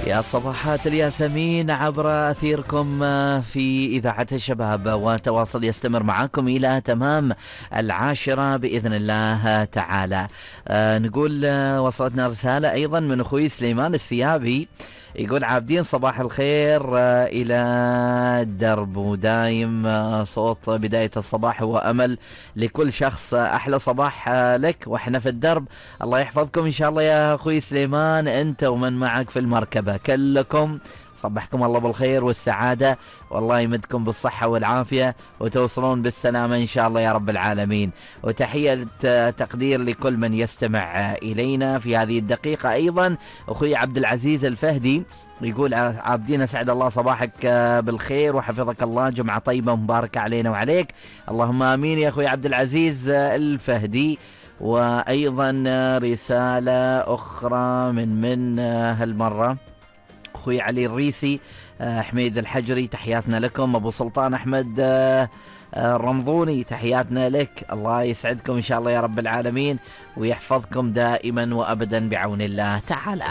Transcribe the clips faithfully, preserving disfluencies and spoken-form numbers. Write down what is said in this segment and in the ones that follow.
يا صباحات الياسمين عبر أثيركم في إذاعة الشباب، وتواصل يستمر معكم إلى تمام العاشرة بإذن الله تعالى. آه نقول آه وصلتنا رسالة أيضا من أخوي سليمان السيابي، يقول عابدين صباح الخير آه إلى الدرب، ودايم آه صوت بداية الصباح هو أمل لكل شخص. آه أحلى صباح آه لك وإحنا في الدرب. الله يحفظكم إن شاء الله يا أخوي سليمان، أنت ومن معك في المركبة كلكم. صبحكم الله بالخير والسعادة، والله يمدكم بالصحة والعافية وتوصلون بالسلامة إن شاء الله يا رب العالمين. وتحية تقدير لكل من يستمع إلينا في هذه الدقيقة. أيضا أخوي عبد العزيز الفهدي يقول عابدين أسعد الله صباحك بالخير وحفظك الله، جمعة طيبة مباركة علينا وعليك، اللهم آمين يا أخوي عبد العزيز الفهدي. وأيضا رسالة أخرى من من هالمرة أخوي علي الريسي حميد الحجري، تحياتنا لكم. أبو سلطان أحمد الرمضوني تحياتنا لك، الله يسعدكم إن شاء الله يا رب العالمين ويحفظكم دائما وأبدا بعون الله تعالى.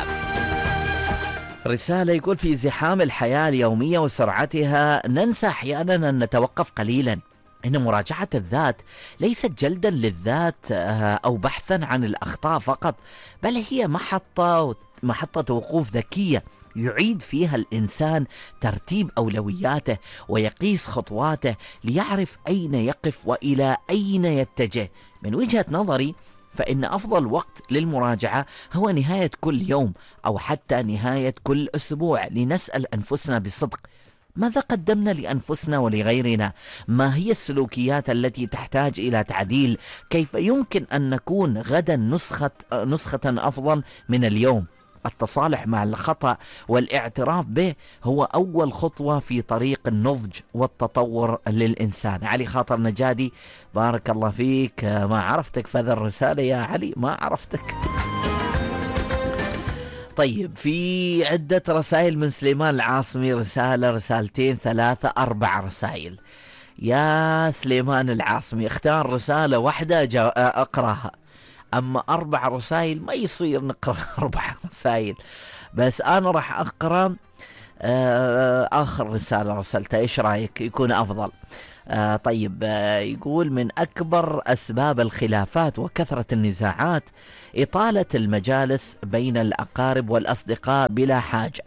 رسالة يقول في زحام الحياة اليومية وسرعتها ننسى أحيانا أن نتوقف قليلا، إن مراجعة الذات ليست جلدا للذات أو بحثا عن الأخطاء فقط، بل هي محطة محطة وقوف ذكية يعيد فيها الإنسان ترتيب أولوياته ويقيس خطواته ليعرف أين يقف وإلى أين يتجه. من وجهة نظري فإن أفضل وقت للمراجعة هو نهاية كل يوم أو حتى نهاية كل أسبوع، لنسأل أنفسنا بصدق ماذا قدمنا لأنفسنا ولغيرنا؟ ما هي السلوكيات التي تحتاج إلى تعديل؟ كيف يمكن أن نكون غدا نسخة, نسخة أفضل من اليوم؟ التصالح مع الخطأ والاعتراف به هو أول خطوة في طريق النضج والتطور للإنسان. علي خاطر نجادي، بارك الله فيك، ما عرفتك في هذه الرسالة يا علي، ما عرفتك. طيب في عدة رسائل من سليمان العاصمي، رسالة رسالتين ثلاثة أربع رسائل. يا سليمان العاصمي اختار رسالة واحدة أقرأها، أما أربع رسائل ما يصير نقرأ أربع رسائل، بس أنا راح أقرأ آخر رسالة رسلتها، إيش رأيك يكون أفضل؟ آه طيب آه يقول من أكبر أسباب الخلافات وكثرة النزاعات إطالة المجالس بين الأقارب والأصدقاء بلا حاجة،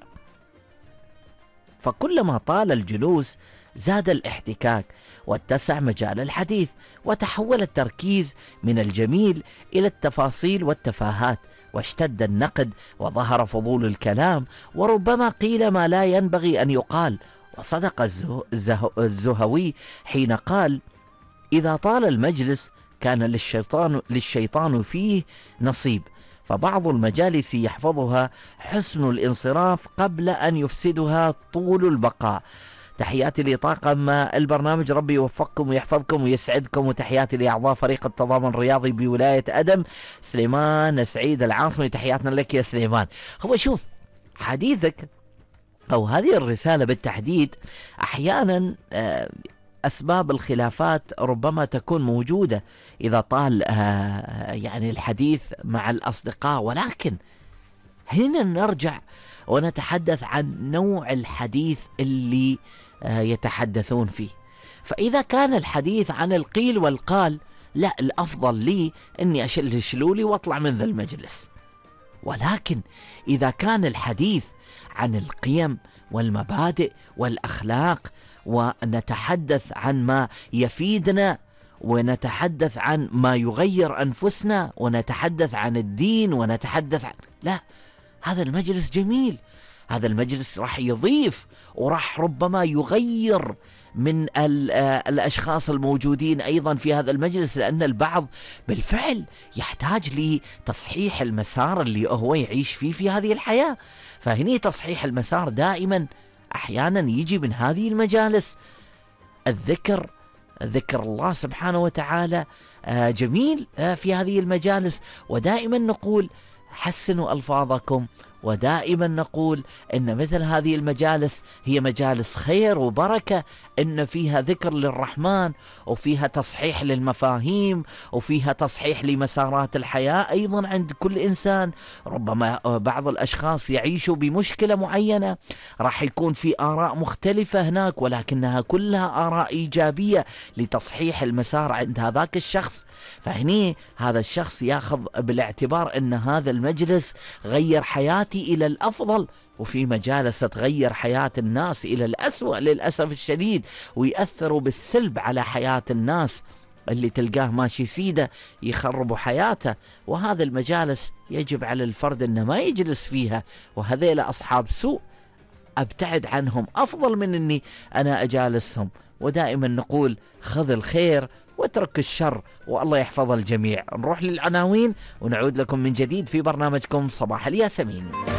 فكلما طال الجلوس زاد الاحتكاك واتسع مجال الحديث، وتحول التركيز من الجميل إلى التفاصيل والتفاهات، واشتد النقد وظهر فضول الكلام، وربما قيل ما لا ينبغي أن يقال. وصدق الزهوي حين قال إذا طال المجلس كان للشيطان, للشيطان فيه نصيب، فبعض المجالس يحفظها حسن الانصراف قبل أن يفسدها طول البقاء. تحياتي لطاقم البرنامج، ربي يوفقكم ويحفظكم ويسعدكم، وتحياتي لأعضاء فريق التضامن الرياضي بولاية أدم. سليمان سعيد العاصمي، تحياتنا لك يا سليمان. هو شوف حديثك أو هذه الرسالة بالتحديد أحيانا أسباب الخلافات ربما تكون موجودة إذا طال يعني الحديث مع الأصدقاء، ولكن هنا نرجع ونتحدث عن نوع الحديث اللي يتحدثون فيه. فإذا كان الحديث عن القيل والقال، لا، الأفضل لي أني أشل شلولي وأطلع من ذا المجلس. ولكن إذا كان الحديث عن القيم والمبادئ والأخلاق ونتحدث عن ما يفيدنا ونتحدث عن ما يغير أنفسنا ونتحدث عن الدين ونتحدث عن... لا، هذا المجلس جميل، هذا المجلس راح يضيف وراح ربما يغير من الأشخاص الموجودين أيضا في هذا المجلس، لأن البعض بالفعل يحتاج لتصحيح المسار اللي هو يعيش فيه في هذه الحياة. فهني تصحيح المسار دائما أحيانا يجي من هذه المجالس. الذكر ذكر الله سبحانه وتعالى جميل في هذه المجالس، ودائما نقول حسنوا ألفاظكم ودائما نقول إن مثل هذه المجالس هي مجالس خير وبركة، إن فيها ذكر للرحمن، وفيها تصحيح للمفاهيم، وفيها تصحيح لمسارات الحياة أيضا عند كل إنسان. ربما بعض الأشخاص يعيشوا بمشكلة معينة، راح يكون في آراء مختلفة هناك، ولكنها كلها آراء إيجابية لتصحيح المسار عند هذاك الشخص. فهني هذا الشخص ياخذ بالاعتبار أن هذا المجلس غير حياتي إلى الأفضل، وفي مجالس تغير حياة الناس إلى الأسوأ للأسف الشديد، ويأثروا بالسلب على حياة الناس، اللي تلقاه ماشي سيدة يخربوا حياته. وهذا المجالس يجب على الفرد أنه ما يجلس فيها، وهذيل أصحاب سوء أبتعد عنهم أفضل من أني أنا أجالسهم. ودائما نقول خذ الخير واترك الشر، والله يحفظ الجميع. نروح للعناوين ونعود لكم من جديد في برنامجكم صباح الياسمين.